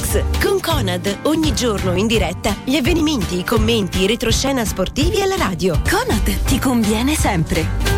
Max con Conad, ogni giorno in diretta gli avvenimenti, i commenti, i retroscena sportivi alla radio. Conad ti conviene sempre.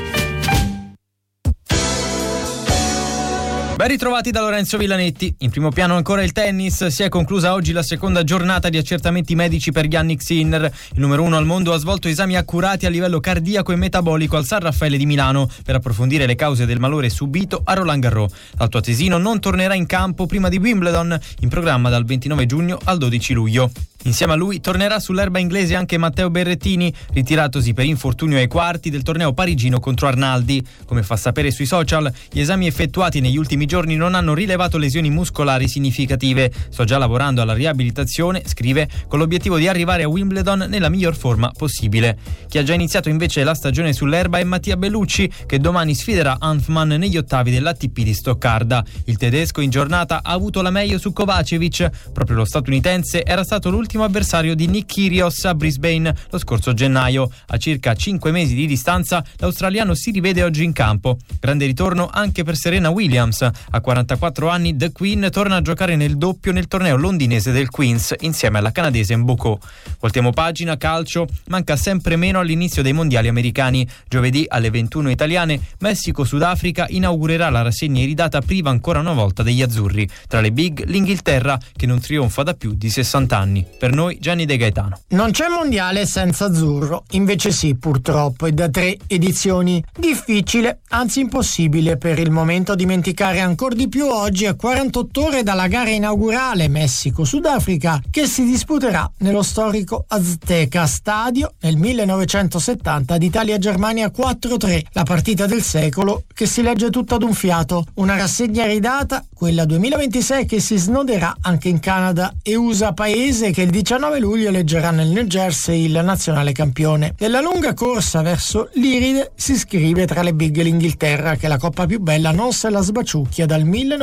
Ben ritrovati da Lorenzo Villanetti. In primo piano ancora il tennis. Si è conclusa oggi la seconda giornata di accertamenti medici per Jannik Sinner. Il numero 1 al mondo ha svolto esami accurati a livello cardiaco e metabolico al San Raffaele di Milano per approfondire le cause del malore subito a Roland Garros. L'altoatesino non tornerà in campo prima di Wimbledon, in programma dal 29 giugno al 12 luglio. Insieme a lui tornerà sull'erba inglese anche Matteo Berrettini, ritiratosi per infortunio ai quarti del torneo parigino contro Arnaldi. Come fa sapere sui social, gli esami effettuati negli ultimi giorni non hanno rilevato lesioni muscolari significative. Sto già lavorando alla riabilitazione, scrive, con l'obiettivo di arrivare a Wimbledon nella miglior forma possibile. Chi ha già iniziato invece la stagione sull'erba è Mattia Bellucci, che domani sfiderà Hanfmann negli ottavi dell'ATP di Stoccarda. Il tedesco in giornata ha avuto la meglio su Kovacevic. Proprio lo statunitense era stato l'ultimo avversario di Nick Kyrgios a Brisbane lo scorso gennaio. A circa 5 mesi di distanza, l'australiano si rivede oggi in campo. Grande ritorno anche per Serena Williams. A 44 anni The Queen torna a giocare nel doppio nel torneo londinese del Queen's insieme alla canadese Mboko. Voltiamo pagina, calcio. Manca sempre meno all'inizio dei mondiali americani. Giovedì alle 21 italiane Messico-Sudafrica inaugurerà la rassegna iridata priva ancora una volta degli azzurri. Tra le big l'Inghilterra, che non trionfa da più di 60 anni. Per noi Gianni De Gaetano. Non c'è mondiale senza azzurro, invece sì, purtroppo, e da 3 edizioni. Difficile, anzi impossibile per il momento dimenticare ancora di più oggi, a 48 ore dalla gara inaugurale Messico-Sudafrica, che si disputerà nello storico Azteca Stadio nel 1970 ad Italia-Germania 4-3, la partita del secolo che si legge tutta ad un fiato. Una rassegna iridata, quella 2026, che si snoderà anche in Canada e USA, paese che il 19 luglio eleggerà nel New Jersey il nazionale campione. Nella lunga corsa verso l'Iride si scrive tra le big l'Inghilterra, che la coppa più bella non se la sbaciucchia dal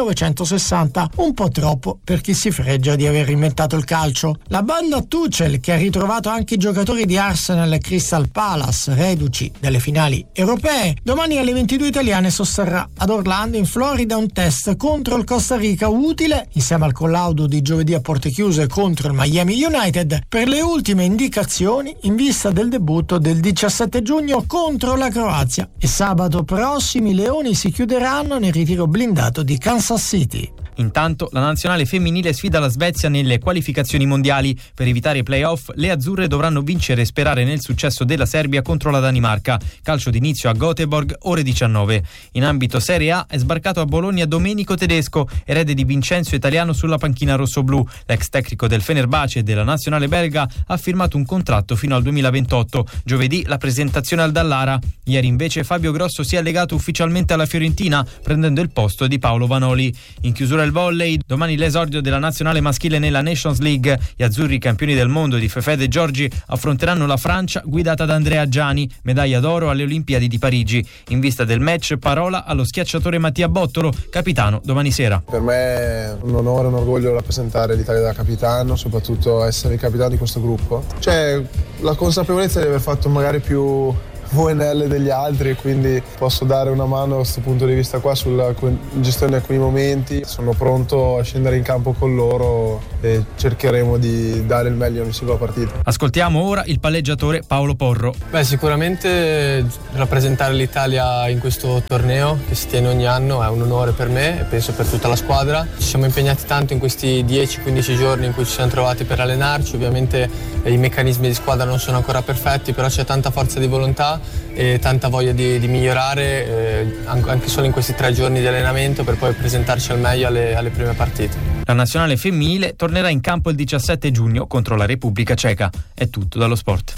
1960, un po' troppo per chi si fregia di aver inventato il calcio. La banda Tuchel, che ha ritrovato anche i giocatori di Arsenal e Crystal Palace, reduci dalle finali europee, domani alle 22 italiane sosterrà ad Orlando in Florida un test contro il Costa Rica, utile, insieme al collaudo di giovedì a porte chiuse contro il Miami United, per le ultime indicazioni in vista del debutto del 17 giugno contro la Croazia. E sabato prossimo i leoni si chiuderanno nel ritiro blindato di Kansas City. Intanto la nazionale femminile sfida la Svezia nelle qualificazioni mondiali. Per evitare i play-off, le azzurre dovranno vincere e sperare nel successo della Serbia contro la Danimarca. Calcio d'inizio a Göteborg, ore 19. In ambito Serie A è sbarcato a Bologna Domenico Tedesco, erede di Vincenzo Italiano sulla panchina rossoblù. L'ex tecnico del Fenerbahce e della nazionale belga ha firmato un contratto fino al 2028. Giovedì la presentazione al Dallara. Ieri invece Fabio Grosso si è legato ufficialmente alla Fiorentina, prendendo il posto di Paolo Vanoli. In chiusura il volley, domani l'esordio della nazionale maschile nella Nations League. Gli azzurri campioni del mondo di Fefè De Giorgi affronteranno la Francia guidata da Andrea Giani, medaglia d'oro alle Olimpiadi di Parigi. In vista del match, parola allo schiacciatore Mattia Bottolo, capitano domani sera. Per me è un onore, un orgoglio rappresentare l'Italia da capitano, soprattutto essere il capitano di questo gruppo. C'è la consapevolezza di aver fatto magari più VNL degli altri e quindi posso dare una mano da questo punto di vista qua sulla gestione di alcuni momenti. Sono pronto a scendere in campo con loro e cercheremo di dare il meglio ogni singola partita. Ascoltiamo ora il palleggiatore Paolo Porro. Sicuramente rappresentare l'Italia in questo torneo che si tiene ogni anno è un onore per me e penso per tutta la squadra. Ci siamo impegnati tanto in questi 10-15 giorni in cui ci siamo trovati per allenarci. Ovviamente i meccanismi di squadra non sono ancora perfetti, però c'è tanta forza di volontà e tanta voglia di migliorare anche solo in questi 3 giorni di allenamento per poi presentarci al meglio alle prime partite. La nazionale femminile tornerà in campo il 17 giugno contro la Repubblica Ceca. È tutto dallo sport.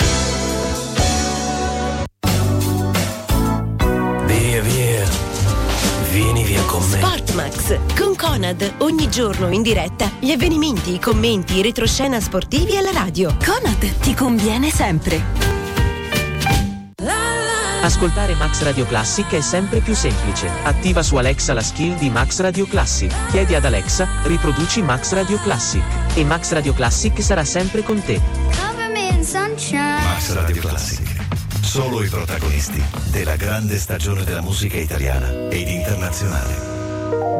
Via via, vieni via con me. Sportmax con Conad, ogni giorno in diretta gli avvenimenti, i commenti, i retroscena sportivi alla radio. Conad ti conviene sempre. Ascoltare Max Radio Classic è sempre più semplice. Attiva su Alexa la skill di Max Radio Classic. Chiedi ad Alexa, riproduci Max Radio Classic. E Max Radio Classic sarà sempre con te. Max Radio Classic. Solo i protagonisti della grande stagione della musica italiana ed internazionale.